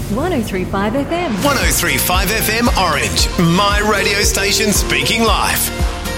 103.5 FM. 103.5 FM Orange. My radio station speaking live.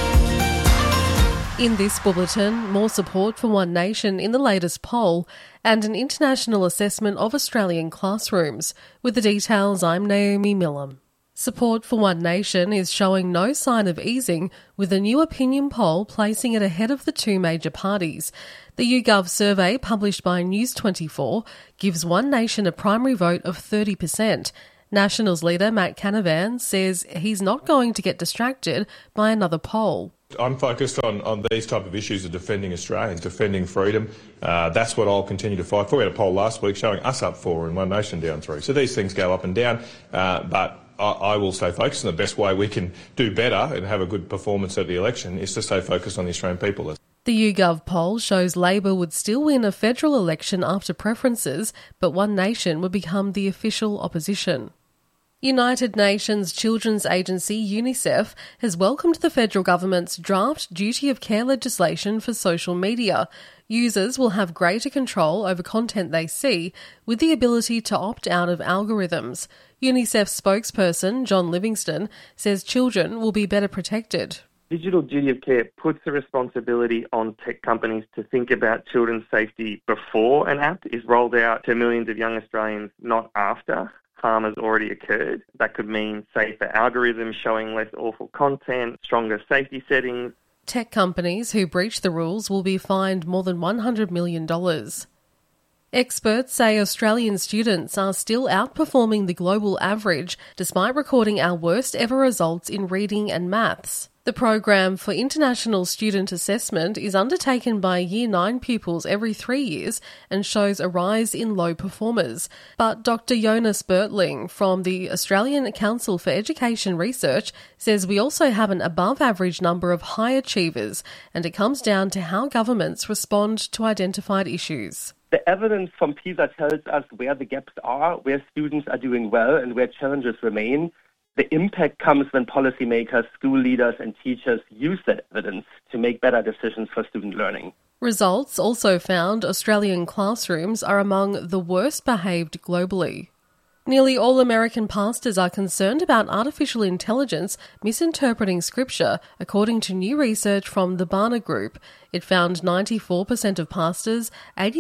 In this bulletin, more support for One Nation in the latest poll and an international assessment of Australian classrooms. With the details, I'm Naomi Millam. Support for One Nation is showing no sign of easing, with a new opinion poll placing it ahead of the two major parties. The YouGov survey, published by News24, gives One Nation a primary vote of 30%. Nationals leader Matt Canavan says he's not going to get distracted by another poll. I'm focused on these type of issues of defending Australians, defending freedom. That's what I'll continue to fight for. We had a poll last week showing us up 4 and One Nation down 3. So these things go up and down, but I will stay focused, and the best way we can do better and have a good performance at the election is to stay focused on the Australian people. The YouGov poll shows Labor would still win a federal election after preferences, but One Nation would become the official opposition. United Nations Children's Agency UNICEF has welcomed the federal government's draft duty of care legislation for social media. Users will have greater control over content they see, with the ability to opt out of algorithms. UNICEF spokesperson John Livingston says children will be better protected. Digital duty of care puts the responsibility on tech companies to think about children's safety before an app is rolled out to millions of young Australians, not after harm has already occurred. That could mean safer algorithms showing less awful content, stronger safety settings. Tech companies who breach the rules will be fined more than $100 million. Experts say Australian students are still outperforming the global average despite recording our worst ever results in reading and maths. The program for international student assessment is undertaken by Year 9 pupils every 3 years and shows a rise in low performers. But Dr Jonas Bertling from the Australian Council for Education Research says we also have an above-average number of high achievers, and it comes down to how governments respond to identified issues. The evidence from PISA tells us where the gaps are, where students are doing well and where challenges remain. The impact comes when policymakers, school leaders and teachers use that evidence to make better decisions for student learning. Results also found Australian classrooms are among the worst behaved globally. Nearly all American pastors are concerned about artificial intelligence misinterpreting scripture, according to new research from the Barna Group. It found 94% of pastors,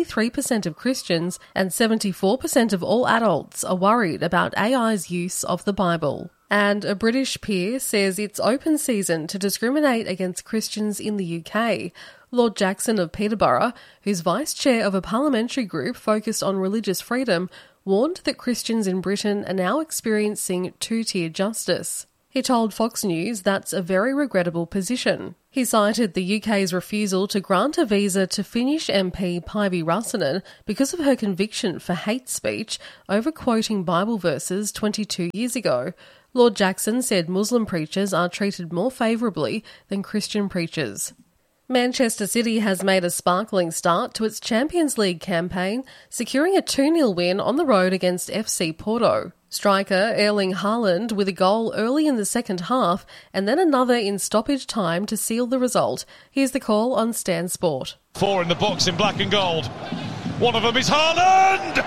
83% of Christians, and 74% of all adults are worried about AI's use of the Bible. And a British peer says it's open season to discriminate against Christians in the UK. Lord Jackson of Peterborough, who's vice chair of a parliamentary group focused on religious freedom, warned that Christians in Britain are now experiencing two-tier justice. He told Fox News that's a very regrettable position. He cited the UK's refusal to grant a visa to Finnish MP Päivi Räsänen because of her conviction for hate speech over quoting Bible verses 22 years ago. Lord Jackson said Muslim preachers are treated more favourably than Christian preachers. Manchester City has made a sparkling start to its Champions League campaign, securing a 2-0 win on the road against FC Porto. Striker Erling Haaland with a goal early in the second half and then another in stoppage time to seal the result. Here's the call on Stan Sport. 4 in the box in black and gold. One of them is Haaland!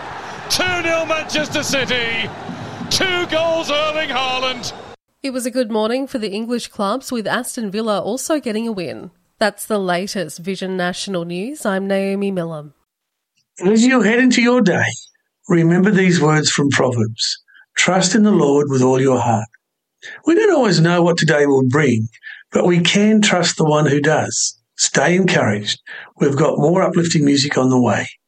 2-0 Manchester City! 2 goals Erling Haaland! It was a good morning for the English clubs, with Aston Villa also getting a win. That's the latest Vision National News. I'm Naomi Millam. As you head into your day, remember these words from Proverbs. Trust in the Lord with all your heart. We don't always know what today will bring, but we can trust the one who does. Stay encouraged. We've got more uplifting music on the way.